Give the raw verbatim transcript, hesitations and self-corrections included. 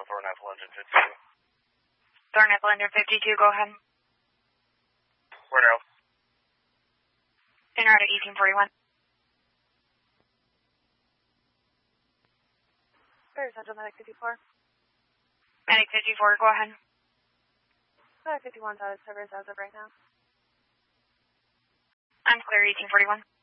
Thornapple Engine fifty-two. Thornapple Engine fifty-two, go ahead. Where now? In route at eighteen forty-one. Clear Central Medic fifty-four. Medic fifty-four, go ahead. Medic fifty-one's out of service as of right now. I'm clear eighteen forty-one.